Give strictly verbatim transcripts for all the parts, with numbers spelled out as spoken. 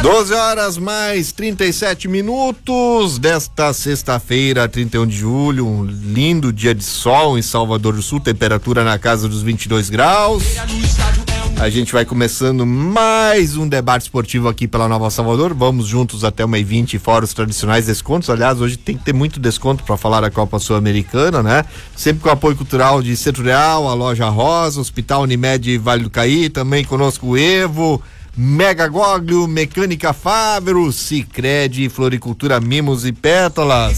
doze horas mais trinta e sete minutos desta sexta-feira, trinta e um de julho, um lindo dia de sol em Salvador do Sul, temperatura na casa dos vinte e dois graus. A gente vai começando mais um debate esportivo aqui pela Nova Salvador. Vamos juntos até uma e vinte, fora os tradicionais descontos. Aliás, hoje tem que ter muito desconto para falar da Copa Sul-Americana, né? Sempre com apoio cultural de Centro Real, a Loja Rosa, Hospital Unimed Vale do Caí, também conosco o Evo, Mega Goglio, Mecânica Fávero, Sicredi, Floricultura Mimos e Pétalas.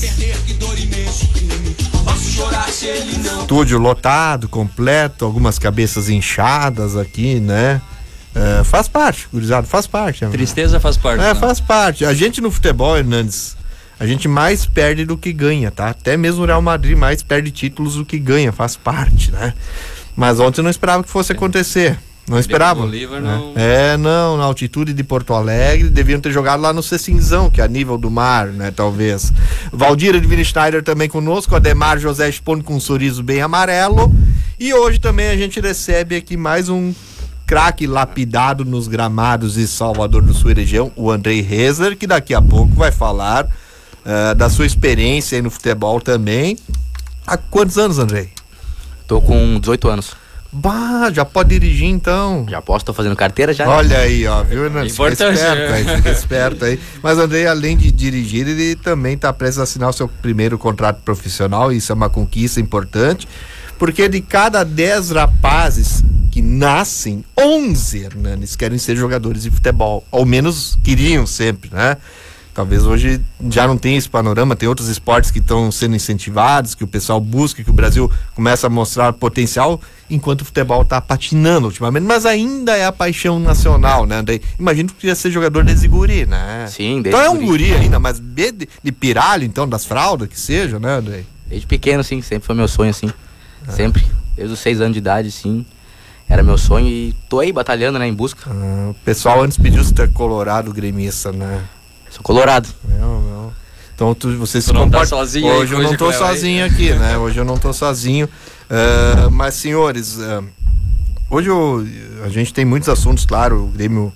Estúdio lotado, completo, algumas cabeças inchadas aqui, né? É, faz parte, gurizada, faz parte. Tristeza faz parte. É, né? faz parte. A gente no futebol, Hernandes, a gente mais perde do que ganha, tá? Até mesmo o Real Madrid mais perde títulos do que ganha, faz parte, né? Mas ontem eu não esperava que fosse acontecer. Não esperava. Bolívar, não... É, não, na altitude de Porto Alegre, deviam ter jogado lá no Cecinzão, que é a nível do mar, né, talvez. Valdir Edwin Schneider também conosco, Ademar José expondo com um sorriso bem amarelo. E hoje também a gente recebe aqui mais um craque lapidado nos gramados de Salvador do Sul e região, o Andrei Rezer, que daqui a pouco vai falar uh, da sua experiência aí no futebol também. Há quantos anos, Andrei? Tô com dezoito anos. Bah, já pode dirigir então. Já posso, tô fazendo carteira já. Olha aí, ó, viu, Hernandes? Fica Importante, esperto aí, fica esperto aí. Mas Andrei, além de dirigir, ele também tá prestes a assinar o seu primeiro contrato profissional, e isso é uma conquista importante, porque de cada dez rapazes que nascem, onze, Hernandes, querem ser jogadores de futebol, ao menos queriam sempre, né? Talvez hoje já não tenha esse panorama, tem outros esportes que estão sendo incentivados, que o pessoal busca, que o Brasil começa a mostrar potencial, enquanto o futebol está patinando ultimamente, mas ainda é a paixão nacional, né, Andrei? Imagino que queria ser jogador desde guri, né? Sim, desde Então é um guri. guri ainda, mas de, de piralho, então, das fraldas, que seja, né, Andrei? Desde pequeno, sim, sempre foi meu sonho, assim. Ah. Sempre. Desde os seis anos de idade, sim. Era meu sonho e tô aí batalhando, né, em busca. Ah, o pessoal antes pediu se ter colorado gremista, né? Sou colorado. Não, não. Então tu, você se Tu não tá comporta... sozinho Hoje aí, eu não hoje tô que sozinho aí. aqui, né? Hoje eu não tô sozinho. Uh, mas, senhores, uh, hoje eu, a gente tem muitos assuntos, claro. O Grêmio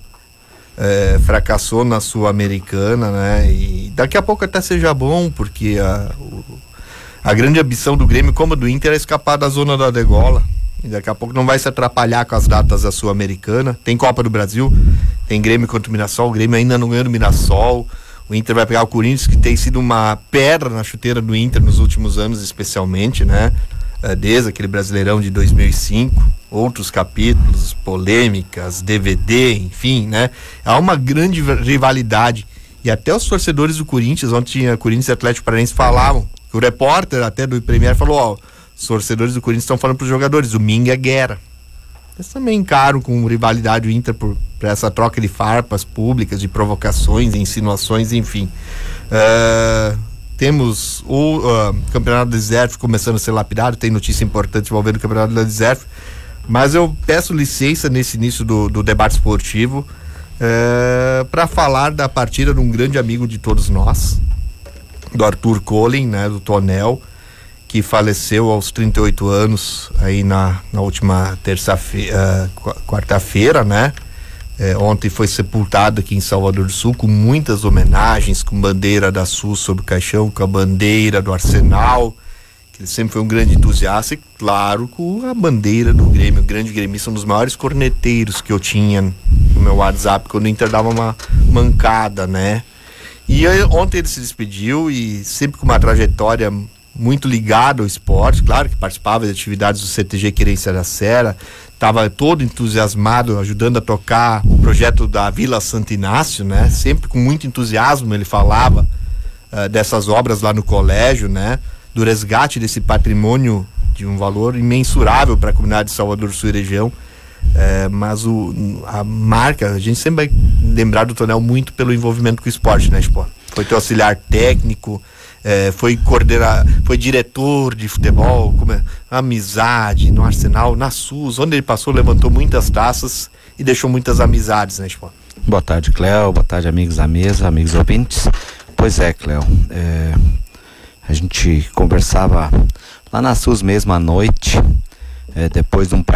uh, fracassou na Sul-Americana, né? E daqui a pouco até seja bom, porque a, o, a grande ambição do Grêmio, como a do Inter, é escapar da zona da degola. E daqui a pouco não vai se atrapalhar com as datas da Sul-Americana. Tem Copa do Brasil, tem Grêmio contra o Mirassol. O Grêmio ainda não ganhou do Mirassol. O Inter vai pegar o Corinthians, que tem sido uma pedra na chuteira do Inter nos últimos anos, especialmente, né? Desde aquele Brasileirão de dois mil e cinco. Outros capítulos, polêmicas, D V D, enfim, né? Há uma grande rivalidade. E até os torcedores do Corinthians, ontem tinha Corinthians e Atlético Paranaense, falavam. O repórter até do Premier falou, ó, os torcedores do Corinthians estão falando para os jogadores, domingo é guerra. Eles também encaram com rivalidade o Inter por, por essa troca de farpas públicas, de provocações, insinuações, enfim. Uh, temos o uh, Campeonato do Deserto começando a ser lapidado, tem notícia importante envolvendo o Campeonato do Deserto, mas eu peço licença nesse início do, do debate esportivo uh, para falar da partida de um grande amigo de todos nós, do Arthur Collen, né, do Tonel, que faleceu aos trinta e oito anos aí na, na última terça-feira, uh, quarta-feira, né? É, ontem foi sepultado aqui em Salvador do Sul com muitas homenagens, com bandeira da Sul sobre o caixão, com a bandeira do Arsenal, que ele sempre foi um grande entusiasta, e claro, com a bandeira do Grêmio, o grande gremista, um dos maiores corneteiros que eu tinha no meu WhatsApp, quando o Inter dava uma mancada, né? E aí, ontem ele se despediu, e sempre com uma trajetória muito ligado ao esporte, claro que participava de atividades do C T G Querência da Serra, estava todo entusiasmado, ajudando a tocar o projeto da Vila Santo Inácio, né? Sempre com muito entusiasmo ele falava uh, dessas obras lá no colégio, né? Do resgate desse patrimônio de um valor imensurável para a comunidade de Salvador do Sul e região. É, mas o, a marca, a gente sempre vai lembrar do Tonel muito pelo envolvimento com o esporte, né, Sport? Foi teu auxiliar técnico, é, foi coordenar, foi diretor de futebol, como é, amizade no Arsenal, na SUS, onde ele passou, levantou muitas taças e deixou muitas amizades, né, Sport? Boa tarde, Cléo, boa tarde, amigos da mesa, amigos ouvintes. Pois é, Cléo, é, a gente conversava lá na SUS mesmo à noite, é, depois de um